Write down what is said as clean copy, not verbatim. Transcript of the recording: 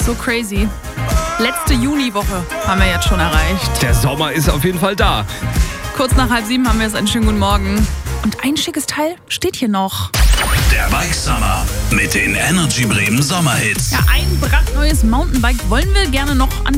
so crazy. Letzte Juniwoche haben wir jetzt schon erreicht. Der Sommer ist auf jeden Fall da. Kurz nach 6:30 haben wir jetzt einen schönen guten Morgen. Und ein schickes Teil steht hier noch. Der Bike Summer mit den Energy Bremen Sommerhits. Ja, ein brandneues Mountainbike wollen wir gerne noch an